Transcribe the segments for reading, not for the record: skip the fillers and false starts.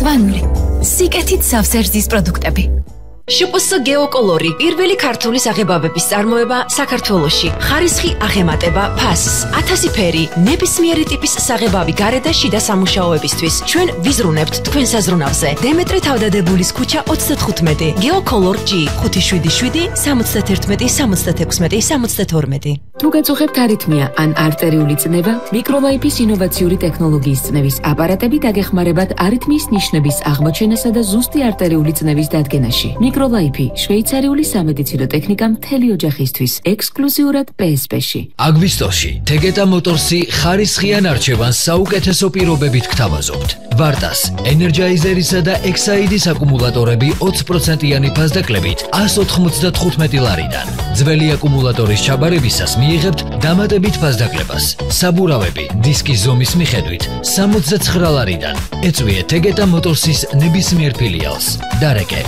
მწვანული, სიკეთით სავსე რძის პროდუქტები. შპს გეოკოლორი პირველი ქართული საღებავების წარმოება საქართველოში. ხარისხი აღემატება ფასს, 1000 ფერი, ნებისმიერი ტიპის საღებავი გარე და შიდა სამუშაოებისთვის. ჩვენ ვიზრუნებთ თქვენ საზრუნავზე. დემეტრე თავდადებულის ქუჩა 35. გეოკოლორ G 577 71 76 72. თუ გაწუხებთ არითმია ან არტერიული წნება, მიკროლაიფის ინოვაციური ტექნოლოგიის წნევის აპარატები დაგეხმარებათ არითმიის ნიშნების აღმოჩენასა და ზუსტი არტერიული წნევის დადგენაში. მიკროლაიფი შვეიცარიული სამედიცინო ტექნიკა მთელი ოჯახისთვის, ექსკლუზიურად PSP-ში. აგვისტოში თეგეტა მოტორსი ხარისხიან არჩევანს საუკეთესო პირობებით გთავაზობთ. ვარტას, ენერჯაიზერისა და ექსაიდის აკუმულატორები 20%-იანი ფასდაკლებით 195 ლარიდან. ძველი აკუმულატორის ჩაბარებისას მიიღებთ დამატებით ფასდაკლებას. საბურავები დისკის ზომის მიხედვით 69 ლარიდან. ეწვიეთ თეგეტა მოტორსის ნებისმიერ ფილიალს. დარეკე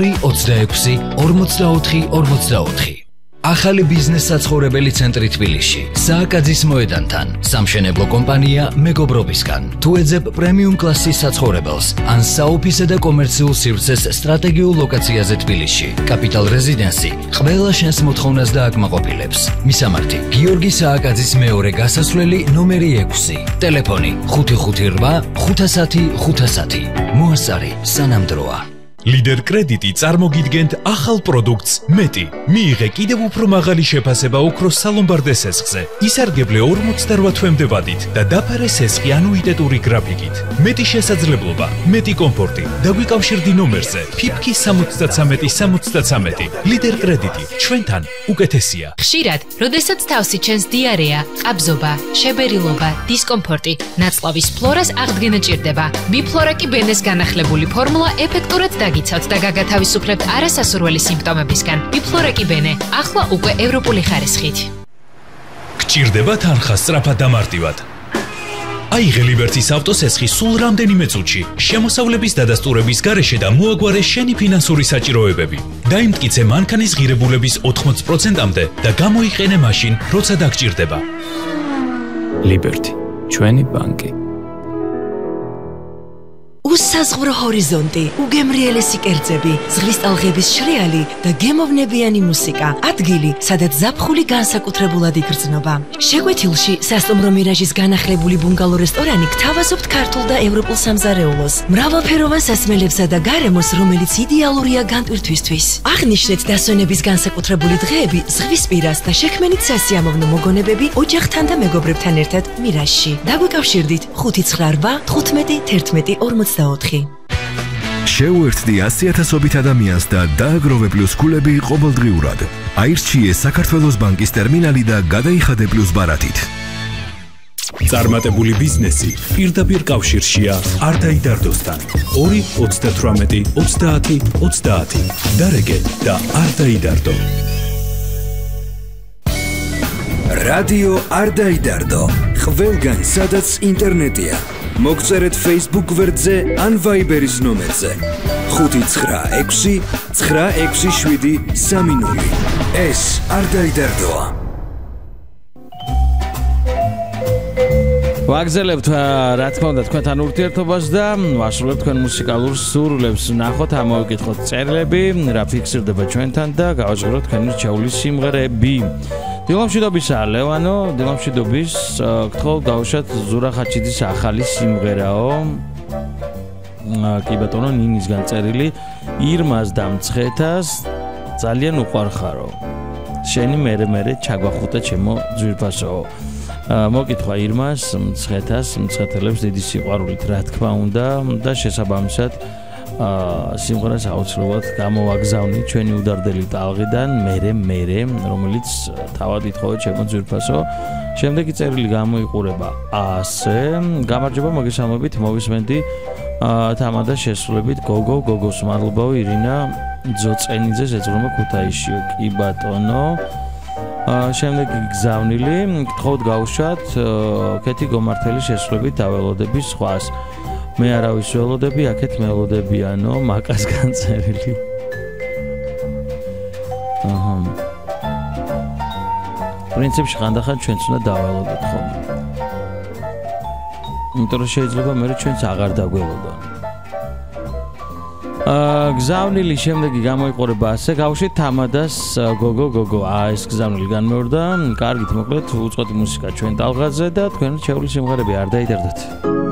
226 44 44. ახალი ბიზნეს საცხოვრებელი ცენტრი თბილისში, სააკაძის მოედანთან, სამშენებლო კომპანია მეგობრობისგან. თუ ეძებ პრემიუმ კლასის საცხოვრებელს, ან საოფისე და კომერციულ სივრცეს სტრატეგიულ ლოკაციაზე თბილისში, კაპიტალ რეზიდენსი ყველა შენს მოთხოვნას დააკმაყოფილებს. მისამართი: გიორგი სააკაძის მეორე გასასვლელი ნომერი 6, ტელეფონი 558 510 510. მოასწარი სანამდროა. ლიდერ კრედიტი წარმოგიდგენთ ახალ პროდუქტს მეტი. მიიღე კიდევ უფრო მაღალი შეფასება ოქროს სალომბარდე სესხზე. ისარგებლე 48 თვემდე ვადით და დაფარე სესხი ანუიტეტური გრაფიკით. მეტი შესაძლებლობა, მეტი კომფორტი. დაგვიკავშირდი ნომერზე ფიფკი 73 73. ლიდერ კრედიტი ჩვენთან უკეთესია. ხშირად, როდესაც თავს იჩენს დიარეა, ყაბზობა, შებერილობა, დისკომფორტი, ნაწლავის ფლორას აღდგენა ჭირდება. ბიფლორაკი ბენეს განახლებული ფორმულა ეფექტურად გიცავთ და გაგათავისუფლებთ არასასურველი სიმპტომებისგან. ბიფლორაკი ბენე, ახლა უკვე ევროპული ხარისხით. გჭირდება თანხა სწრაფად დამარტივად. აიღე ლიბერტის ავტოსესხი სულ რამდენიმე წუთში, შემოსავლების დადასტურების გარეშე და მოაგვარე შენი ფინანსური საჭიროებები. დაიმტკიცე მანქანის ღირებულების 80%-მდე და გამოიყენე მაშინ, როცა დაგჭირდება. ლიბერტი, ჩვენი ბანკი. უსაზღვრო ჰორიზონტი, უგემრიელესი კერძები, ზღვის ტალღების შრიალი და გემოვნებიანი მუსიკა. ადგილი, სადაც ზაფხული განსაკუთრებულად იგრძნობა. შეკვეთილში სასტუმრო მირაჟის განახლებული ბუნგალო რესტორანი გთავაზობთ ქართულ და ევროპულ სამზარეულოს, მრავალფეროვან სასმელებსა და გარემოს, რომელიც იდეალურია განტვირთვისთვის. აღნიშნეთ დასვენების განსაკუთრებული დღეები ზღვის პირას და შექმენით სასიამოვნო მოგონებები ოჯახთან და მეგობრებთან ერთად მირაჟში. დაგვიკავშირდით 598 15 11 44. შეუერთდი 100,000-ობით ადამიანს და დააგროვე პლუს ქულები ყოველდღიურად. აირჩიე საქართველოს ბანკის ტერმინალი და გადაიხადე პლუს ბარათით. წარმატებული ბიზნესი პირდაპირ კავშირშია არ დაიდარდოსთან. 2 38 30 30. დარეკე და არ დაიდარდო. რადიო არ დაიდარდო. ყველგან სადაც ინტერნეტია. მოგწერეთ Facebook გვერდზე ან Viber-ის ნომერზე 596 967 30. ეს არ დაიდარდოა. ვაგზელებთ რა თქმა უნდა თქვენთან ურთიერთობას და ვასრულებთ თქვენ მუსიკალურ სურვილებს. ნახოთ, ამოვიკითხოთ წერილები, რა ფიქსირდება ჩვენთან და გავაჟღეროთ თქვენი რჩეული სიმღერები. დილამშვიდობისა ლევანო, დილამშვიდობის გთხოვ გავუშვათ ზურა ხაჩიძის ახალი სიმღერაო. კი ბატონო, ნინისგან წერილი. ირმას და მცხეთას ძალიან უყვარხარო. შენი მერე ჩაგვახუტა ჩემო ძვირფასო. მოკითხვა ირმას, მცხეთას, მცხეთელებს დიდი სიყვარულით რა თქმა უნდა და შესაბამისად სიმღერას აუცილებლად გამოვაგზავნით ჩვენი უდარდელი ტალღიდან მერე, რომელიც თავად ითხოვეთ ჩემო ძვირფასო. შემდეგი წერილი გამოიყურება ასე. გამარჯობა, მოგესალმებით, მოვისმენდი თამადა შესრულებით გოგოს მადლობა ირინა ძოწენიძეს ეძღვნება ქუთაისში. კი ბატონო. შემდეგი გზავნილი, გთხოვთ გავუშვათ ქეთი გომართელის შესრულებით დაველოდების სხვას. მე არავის ველოდები, აქეთ მელოდებიანო, მაკას განწერილი. პრინციპში ხანდახან ჩვენც უნდა დაველოდოთ ხოლმე. იმიტომ რომ შეიძლება მე ჩვენც აღარ დაგველოდონ. გზავნილი შემდეგი გამოიყურება ასე გავში თამადას გოგო ეს გზავნილი განმეორდა კარგით მოკლედ უწყოთი მუსიკა ჩვენ ტალღაზე და თქვენ შეეული სიმღერები არ დაიდერდეთ